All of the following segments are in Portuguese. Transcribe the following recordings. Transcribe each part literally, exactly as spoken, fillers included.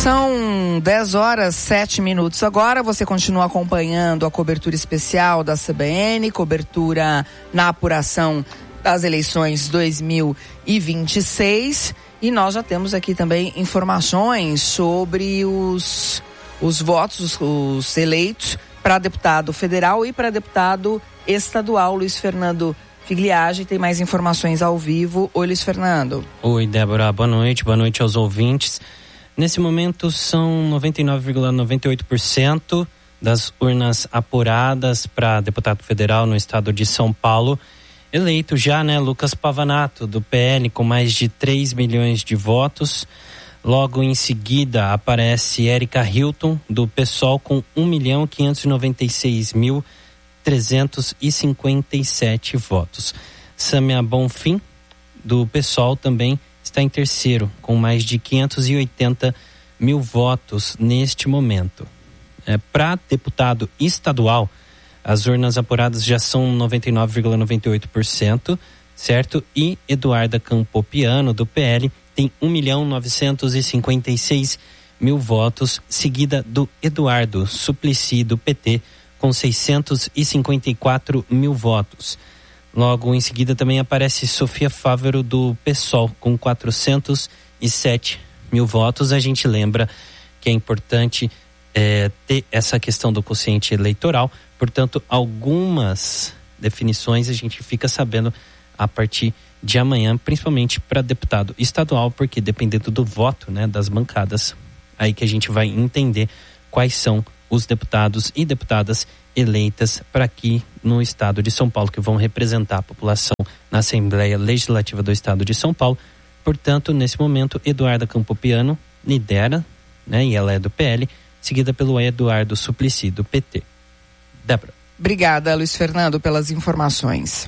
São dez horas, sete minutos agora. Você continua acompanhando a cobertura especial da C B N, cobertura na apuração das eleições dois mil e vinte e seis. E nós já temos aqui também informações sobre os, os votos, os, os eleitos para deputado federal e para deputado estadual. Luiz Fernando Figliage tem mais informações ao vivo. Oi, Luiz Fernando. Oi, Débora. Boa noite. Boa noite aos ouvintes. Nesse momento são noventa e nove vírgula noventa e oito por cento das urnas apuradas para deputado federal no estado de São Paulo. Eleito já, né, Lucas Pavanato, do P L, com mais de três milhões de votos. Logo em seguida aparece Érica Hilton, do PSOL, com um milhão quinhentos e noventa e seis mil trezentos e cinquenta e sete votos. Sâmia Bonfim, do PSOL, também está em terceiro, com mais de quinhentos e oitenta mil votos neste momento. É, para deputado estadual, as urnas apuradas já são noventa e nove vírgula noventa e oito por cento, certo? E Eduarda Campopiano, do P L, tem um milhão novecentos e cinquenta e seis mil votos, seguida do Eduardo Suplicy, do P T, com seiscentos e cinquenta e quatro mil votos. Logo em seguida também aparece Sofia Fávero, do PSOL, com quatrocentos e sete mil votos. A gente lembra que é importante é, ter essa questão do quociente eleitoral, portanto, algumas definições a gente fica sabendo a partir de amanhã, principalmente para deputado estadual, porque dependendo do voto, né, das bancadas, aí que a gente vai entender quais são os deputados e deputadas eleitas para aqui no estado de São Paulo, que vão representar a população na Assembleia Legislativa do estado de São Paulo. Portanto, nesse momento, Eduarda Campopiano lidera, né, e ela é do P L, seguida pelo Eduardo Suplicy, do P T. Débora. Obrigada, Luiz Fernando, pelas informações.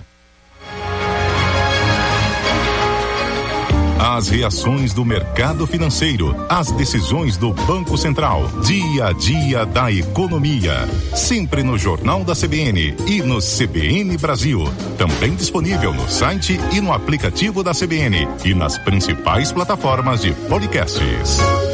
As reações do mercado financeiro, as decisões do Banco Central, dia a dia da economia. Sempre no Jornal da C B N e no C B N Brasil. Também disponível no site e no aplicativo da C B N e nas principais plataformas de podcasts.